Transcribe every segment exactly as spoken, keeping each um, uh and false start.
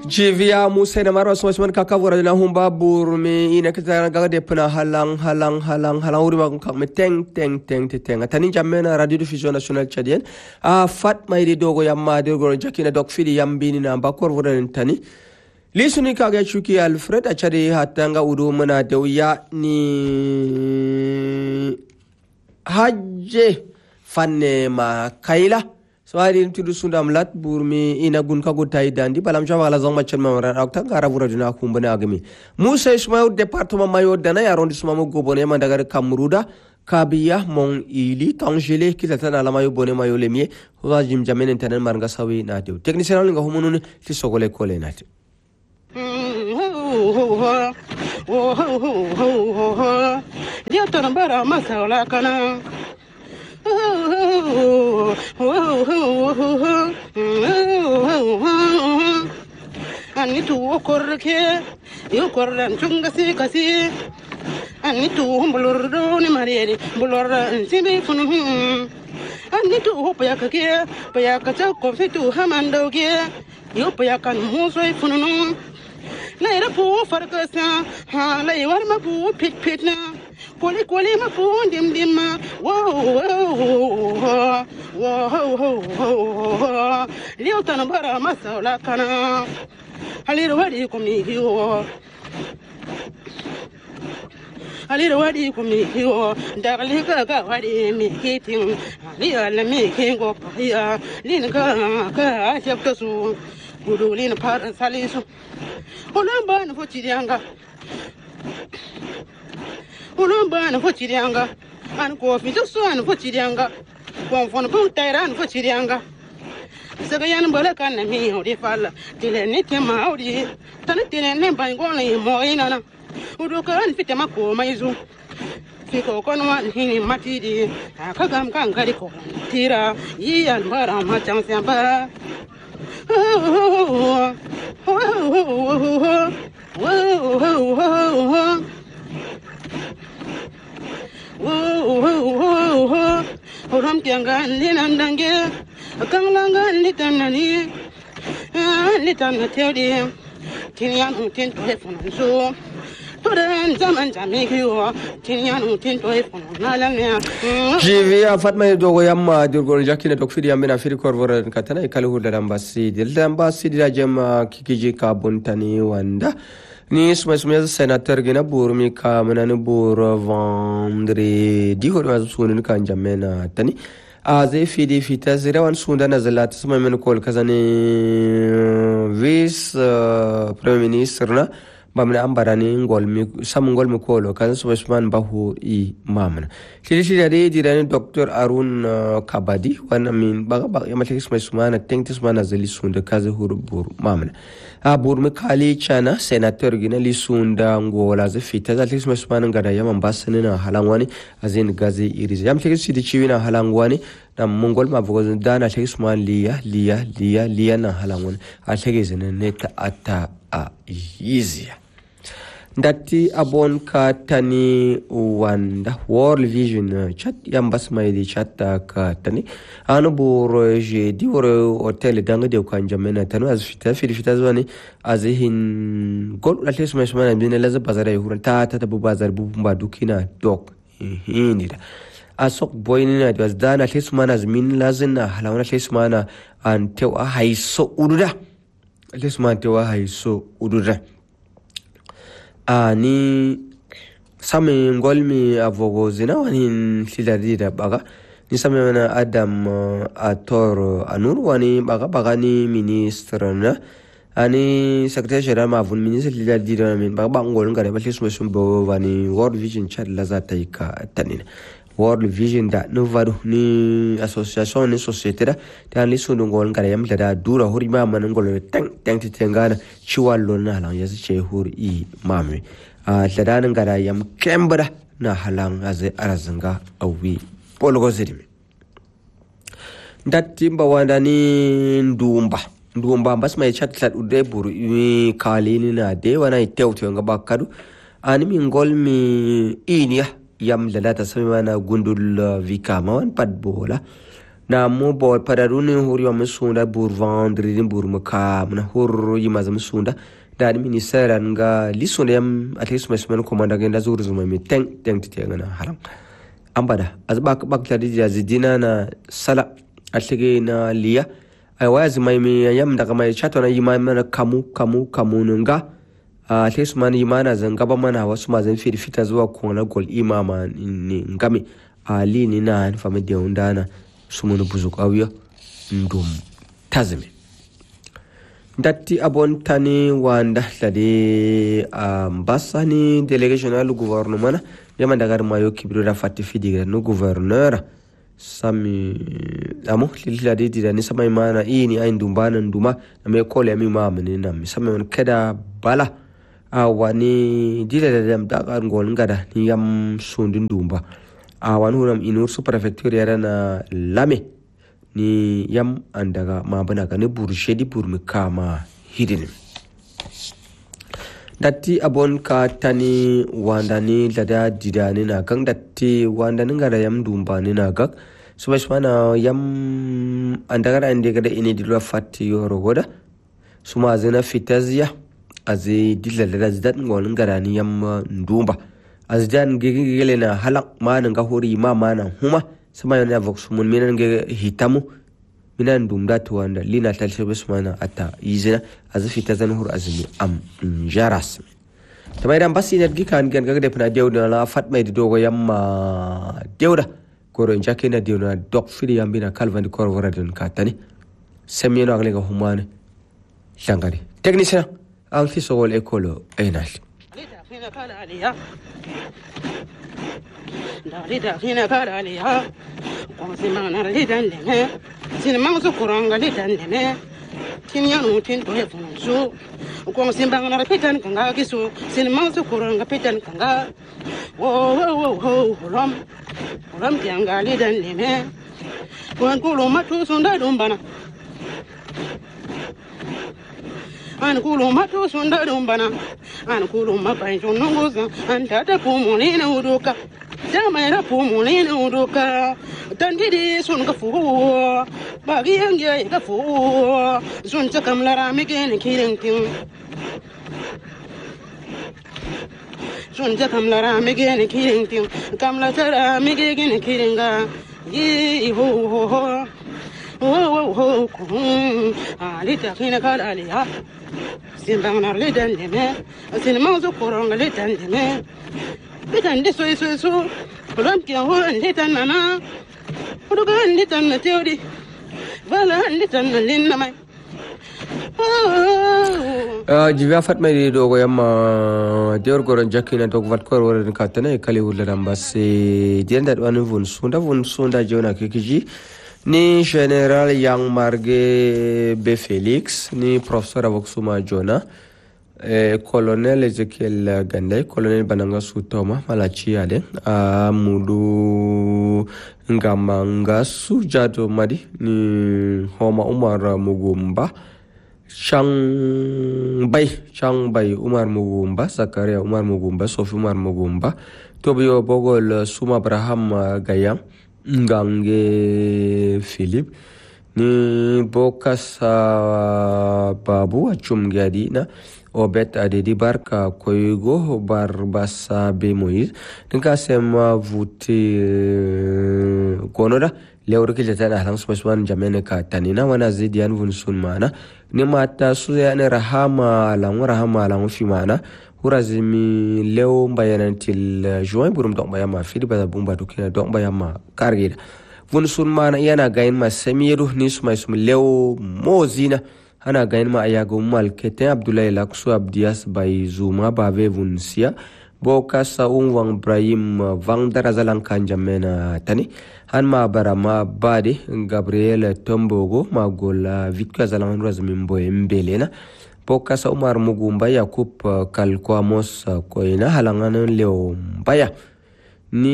Jivia Musa na maro asma asman kakavura na humba burme ina kita gaga de pena halang halang halang halang uri mag kak me teng teng teng teng atani jamena radio diffusion national chadienne a fat mai de dogo yamma de go jakina dok fili yambini na bakor vura tani lisuni kaga chuki Alfred a chadi hatanga udu mana de ya ni hajje fanne ma kaila swari ntudu sundam lat burmi ina gun ka gotai dandi balam jama ala zama chelma maran akta gara vura dina kumbana agami Musa Ismail département mayo dana ya arrondissement mo gobone ma daga Kamruda Kabiya mon ili tangele kitata la mayo bone mayo lemie wa jim jamen internet maranga sawi na dew technicien nga homunun ti sogole kole nati dia tanambara masala kana ani tu korke yo korran chunga si kasi ani tu bulur do ni mariere bulur sibi funu ani tu hoya kake paya kacha ko fitu hamando ke yo paya kan muso funu la era pu farkasa ha la war ma pu pit pit na Koli koli ma pu dim dim ma wow wow wow leo tanambara masala kana haliro wadi komihiyo haliro wadi komihiyo dagali ka ka wadi mi kitin liya la mi kingo ya lin ka ka shafta su gudu lin par salisu olamba no chirianga Ulumba na fuchirianga an ko fi so an fuchirianga kon fon pun tayran fuchirianga saga yan balakan na mi hodi falla tile ni tema hodi tan tile ne ban gona mo ina na udu kan fite mako maizu fi ko kon wa hini matidi aka gam kan kari ko tira yi an bara ma chang samba Whoa, whoa, whoa, whoa. Ram tianga linandange, Kanglanga litanani, Litana Teddy, Tinian who tint to heaven so. To the Zaman Jamaica, Tinian who tint to heaven, Nalania. Jivia Fatma Dogoyama, Durgon Jackin, Dokfidia, Mena Filicorvor, and Katana, Kalu, the Ambassi, the Ambassi, the Jama, Kikijika, Buntani, Wanda. Ni sumesumeza senator gina burmi ka manani bur vendre di ho ma sunun kan jamena tani aze fidi fita zira wan sunda nazalat suma men kol kazani vice prime minister na bamna ambarani ngol mi sam ngol mi kolo kan sumesman bahu I mamna kili shi dade dirani Doctor Arun Kabadi wana min baga baga yamati sumesman tengti sumana zali sunda kaze hur bur mamna a burmi kali chana senator gina li sunda ngola ze fita za lisma sumana ngada yam basani na halangwani azin gazi iriz yam tege sidi chiwina halangwani na mongol ma vogo dana tege sumana liya liya liya liya na halangwani a tege zene neta ata a yizia ndati abon ka tani wanda World Vision chat yambas mai di chat ka tani anu boro je di woro hotel danga de kan jamena tanu az fita fita fita zwani azihin gol la tes mai smana bin la za bazara yuran ta ta bu bazar bu ba dukina dok hinida asok boyina da dana tes mana zmin lazina halawana tes mana an tewa haiso ududa tes mana tewa haiso ududa ani sami ngolmi avogo zina wani filari da baga ni sami mana Adam Ator Anur wani baga baga ni minister na ani secretary general mavun minister filari da min baga bangol ngare ba lismo sumbo wani World Vision chat la za taika tanina World Vision da no varu ni association ni société da tan liso ngol ngare yam da dura hori ma man ngol tang tang tengana chiwallo na halan yasi che hori mami a tladan ngara yam kembra na halan aze arazanga awi polgo zirimi datti mbawanda ni ndumba ndumba bas mai chat tlad ude buru i kalini na de wana itewto nga bakadu ani mi ngol mi inia yam lalata sami mana gundul vikama wan pad bola na mo bol padaruni hur yo musunda bur vendredi bur muka na hur yima zam sunda da ministère nga lisonde yam atleast mesmen komanda genda zuru zuma mi teng teng tite ngana haram ambada azbak bak tadi jazidina na sala atlige na liya ay wazi mai mi yam daga mai chato na yima mana kamu kamu kamu nga atleast man yima na zanga ba mana wasu mazan fita zuwa kona gol imama ni ngami ali ni na fami de undana sumunu buzuk awiya ndum tazme datti abon tani wanda lade ambasani delegation al gouvernement yama dagar mayo kibru da fatti fidigra no gouverneur sami amo lilade didani sama imana ini ay ndumbana nduma na me kole mi mamani nam sama on kada bala awani dilade dam dagar ngol ngada ni yam sundin dumba awan hunam inur su prefecture yara na lame ni yam andaga mabana ka ne burshedi burmi kama hidin datti abon ka tani wanda ni lada didani na gang datti wanda ni ngara yam dumba ni na gak subhana yam andaga ande kada ini dilwa fatti yoro goda suma zina fitazia azi dilala zdat ngol ngara ni yam ndumba azdan gigigele na halak manan ga hori ma manan huma sama yana vox mun minan ge hitamu minan dumda to wanda lina talsebe sumana ata yizina azifi tazan hur azmi am jaras tamai dan basi nergi kan gan ga de pana dewda la fat mai dogo yamma dewda koro njake na dewna dok fili yambina kalvan di korvora den katani semyeno agle ga humane shangari technicien alfi sogol ekolo einal Darida fina kara liha, kung si mana lidan lene, sinamang su kurang lidan lene, kinyan utin to hefun su, kung si bang narapitan kanga kisu, sinamang su kurang kapitan kanga, wo wo wo wo hulam, hulam tianga lidan lene, kung kulo matu sunda dumbana. An kulo matu sunda dumbana, an kulo mapai sunungusa, an tata pumulina uduka. Jamera pumulina uduka, tandidi sun kafu, bagi yang jaya kafu, sun cakam lara mikin kiring ting. Sun cakam lara mikin kiring ting, kam la tara mikin kiringa, ye ho ho ho. Oh, oh, oh, ah, lita kina kala liha. Simbang nar lidan leme, sinamang su kurang lidan leme. Lidan di sui sui su, ulam kia huan lidan nana, udugan lidan na teori, balan lidan na lin namai. Jivya fat mai dogo yamma deor goron jakina dog vat kor woren katana kali hulla dambase dienda wanu vun sunda vun sunda jona kikiji ni general yang marge be Felix ni professor avoxuma jona eh, colonel Ezekiel Gandai colonel bananga sutoma malachi ade a mudu ngamanga sujado madi ni homa Umar Mugumba Chang Bay Chang Bay Umar Mugumba Zakaria Umar Mugumba Sofi Umar Mugumba Tobio Bogol Suma Abraham Gayang Ngange Philip ni Bokas uh, Babu Achum Gadina Obet Adedi Barka Koygo Barbasa Bemoiz Nka sema vuti uh, Konoda Leo kile tana halang speswan jamene ka tanina wana zidian vun sunmana ni mata suya ne rahama lang rahama lang fimana hurazimi leo mbayanan til juin burum dok bayama fidi bada bumba dukina dok bayama kargida vun sunmana yana gain ma semiru ni suma sum leo mozina hana gain ma ayago mal kete Abdullahi Laksu Abdias bay zuma bave vun sia boka sa unwang Ibrahim vang darazalang kanjamena tani han ma barama bade Gabriel Tombogo magola vitka zalang razmimbo embelena boka sa Umar Mugumba Yakub Kalkwamos koina halangan leo baya ni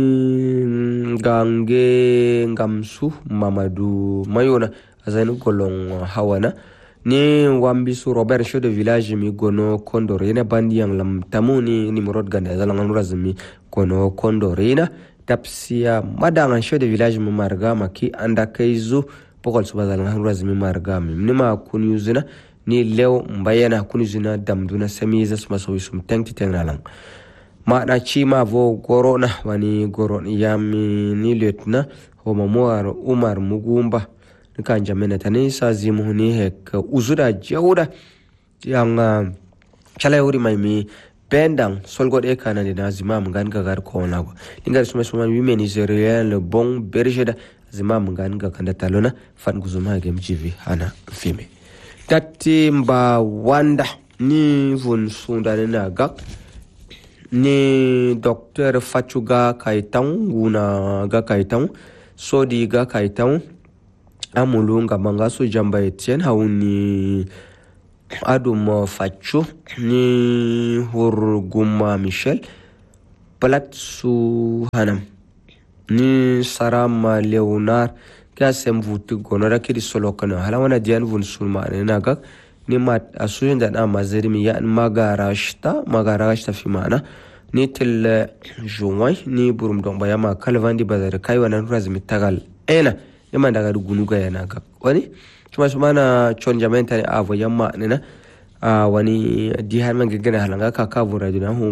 gange ngamsu Mamadou Mayona azanu kolong hawana ni wambisu Robert Show de village mi gono kondorena bandi yang lam tamuni ni murod ganda zalangan razmi kono kondorena tapsiya madangan show de village mu marga maki anda kaizo pokol subazal ngan razmi marga mi nima kun yuzina ni lew mbayana kun yuzina damduna samiza suma so sum tangti tengalang ma da chi ma vo gorona wani goron yami ni letna ho mamuar umar mugumba kan jamena tani sa zimu ni hek uzuda jawda yang chalai uri mai mi pendang solgod e kana de nazimam gan gagar ko nago inga suma suma women is real le bon berjeda zimam gan ga kanda talona fan guzuma game jivi hana fime tatti mba wanda ni vun sunda na gak ni docteur Fachuga Kaitan guna ga Kaitan sodi ga Kaitan amulunga mangaso jamba Etienne hauni adum Fachu ni hurguma Michel Palatsu hanam ni Sarama Leonard kasem vutu gonora kiri solo kana hala wana dian vun sulma na gak ni mat asuyin da na mazeri mi ya magarashta magarashta fi mana ni til juwai ni burum don bayama kalvandi bazar kai wannan razmi tagal ena yamma daga gunuga yana ga wani kuma su mana chon jamenta ne avo yamma ne na wani di har man gagana halanga ka ka vura dina